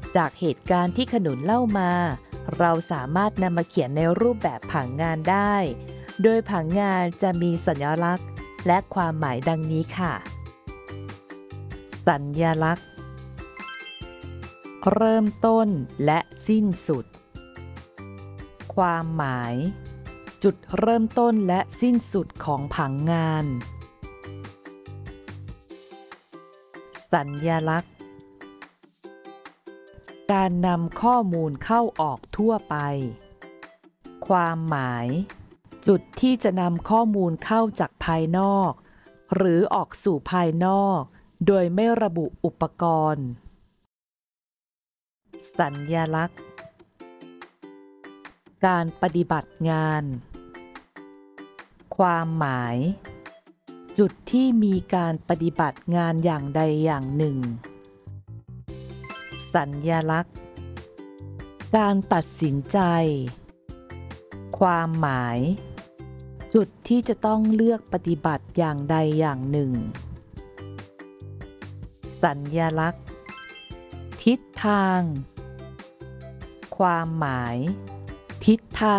จากเหตุการณ์ที่ขนุนเล่ามาเราสามารถนำมาเขียนในรูปแบบผังงานได้โดยผังงานจะมีสัญลักษณ์และความหมายดังนี้ค่ะสัญลักษณ์เริ่มต้นและสิ้นสุดความหมายจุดเริ่มต้นและสิ้นสุดของผังงานสัญลักษณ์การนำข้อมูลเข้าออกทั่วไปความหมายจุดที่จะนำข้อมูลเข้าจากภายนอกหรือออกสู่ภายนอกโดยไม่ระบุอุปกรณ์สัญลักษณ์การปฏิบัติงานความหมายจุดที่มีการปฏิบัติงานอย่างใดอย่างหนึ่งสัญลักษณ์การตัดสินใจความหมายจุดที่จะต้องเลือกปฏิบัติอย่างใดอย่างหนึ่งสัญลักษณ์ทิศทางความหมายทิศทาง